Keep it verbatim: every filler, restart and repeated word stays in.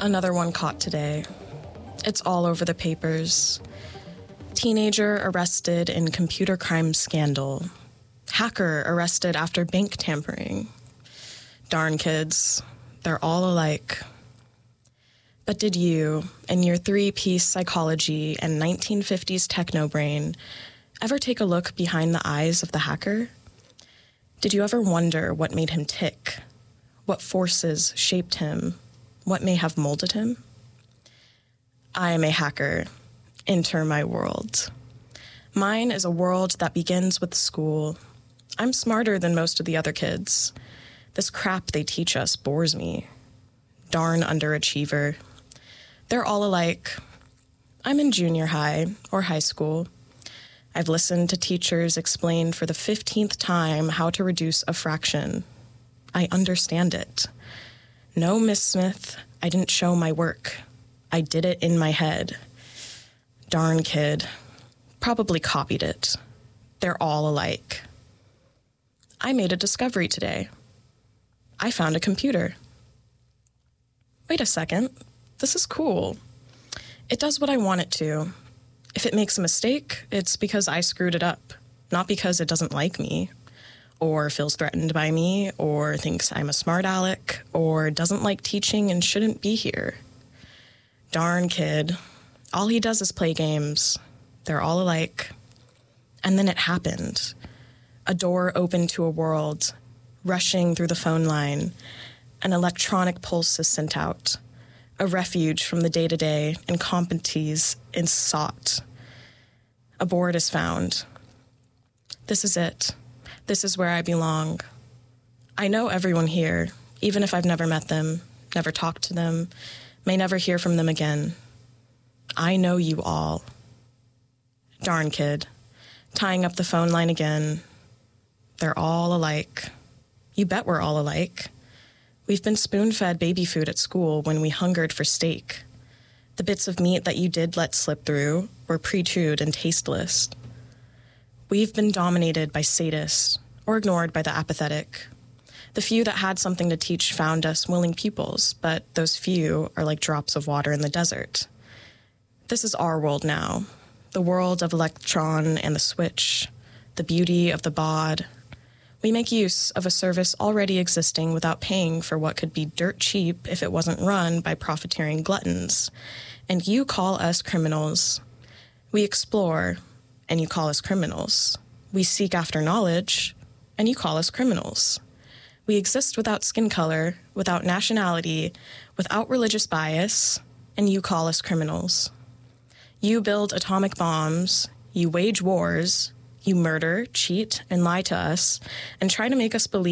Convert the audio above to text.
Another one caught today. It's all over the papers. Teenager arrested in computer crime scandal. Hacker arrested after bank tampering. Darn kids, they're all alike. But did you, in your three-piece psychology and nineteen fifties techno-brain, ever take a look behind the eyes of the hacker? Did you ever wonder what made him tick? What forces shaped him? What may have molded him? I am a hacker. Enter my world. Mine is a world that begins with school. I'm smarter than most of the other kids. This crap they teach us bores me. Darn underachiever. They're all alike. I'm in junior high or high school. I've listened to teachers explain for the fifteenth time how to reduce a fraction. I understand it. No, Miss Smith, I didn't show my work. I did it in my head. Darn kid. Probably copied it. They're all alike. I made a discovery today. I found a computer. Wait a second. This is cool. It does what I want it to. If it makes a mistake, it's because I screwed it up, not because it doesn't like me, or feels threatened by me, or thinks I'm a smart aleck, or doesn't like teaching and shouldn't be here. Darn kid. All he does is play games. They're all alike. And then it happened. A door opened to a world, rushing through the phone line. An electronic pulse is sent out. A refuge from the day-to-day and competencies is sought. A board is found. This is it. This is where I belong. I know everyone here, even if I've never met them, never talked to them, may never hear from them again. I know you all. Darn kid. Tying up the phone line again. They're all alike. You bet we're all alike. We've been spoon-fed baby food at school when we hungered for steak. The bits of meat that you did let slip through were pre-chewed and tasteless. We've been dominated by sadists or ignored by the apathetic. The few that had something to teach found us willing pupils, but those few are like drops of water in the desert. This is our world now, the world of electron and the switch, the beauty of the baud. We make use of a service already existing without paying for what could be dirt cheap if it wasn't run by profiteering gluttons. And you call us criminals. We explore, and you call us criminals. We seek after knowledge, and you call us criminals. We exist without skin color, without nationality, without religious bias, and you call us criminals. You build atomic bombs, you wage wars, you murder, cheat, and lie to us, and try to make us believe